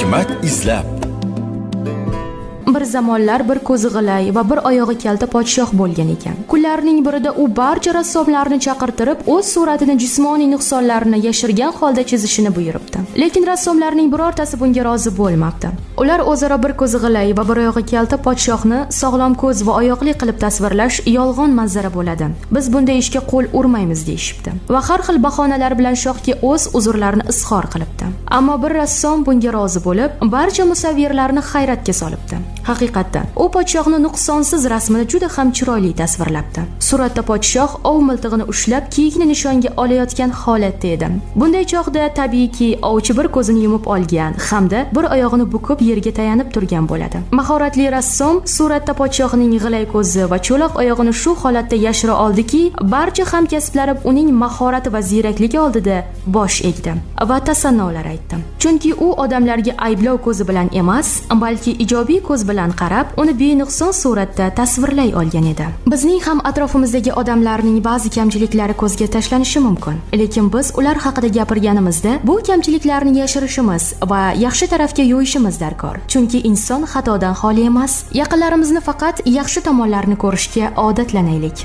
hikmat izlab. Bir zamonlar bir ko'zi g'ilay va bir oyog'i kalta podshoh bo'lgan ekan. Kunlarning birida u barcha rassomlarni chaqirtirib, o'z suratini jismoniy nuqsonlarini yashirgan holda chizishini buyuribdi. Lekin rassomlarning birortasi bunga rozi bo'lmabdi. Ular o'zaro bir ko'zi g'ilay va bir oyog'i kalta podshohni sog'lom ko'z va oyoqli qilib tasvirlash yolg'on manzara bo'ladi. Biz bunday ishga qo'l urmaymiz deyishibdi. Va har xil bahonalar bilan shohga o'z uzrlarini izhor qilibdi. Ammo bir rassom bunga rozi bo'lib, barcha musavvirlarni hayratga solibdi. Haqiqatan, u podshohning nuqsonsiz rasmini juda ham chiroyli tasvirlabdi. Suratda podshoh ov miltig'ini ushlab, kiyikni nishonga olayotgan holatda edi. Bunday chog'da tabiiyki, ovchi bir ko'zini yumib olgan hamda bir oyog'ini bukib yerga tayanib turgan bo'ladi. Mahoratli rassom suratda podshohning g'ilay ko'zi va cho'loq oyog'ini shu holatda yashira oldiki, barcha hamkasblari uning mahorati va ziyrakligi oldida bosh egdi va tasannolar aytdi. Chunki u odamlarga ayblov ko'zi bilan emas, balki ijobiy ko'z bilan qarab, uni benuqson suratda tasvirlay olgan edi. Bizning ham atrofimizdagi odamlarning ba'zi kamchiliklari ko'zga tashlanishi mumkin, lekin biz ular haqida gapirganimizda bu kamchiliklarni yashirishimiz va yaxshi tarafga yo'yishimiz darkor. Chunki inson xatodan xoli emas. Yaqinlarimizni faqat yaxshi tomonlarini ko'rishga odatlanaylik.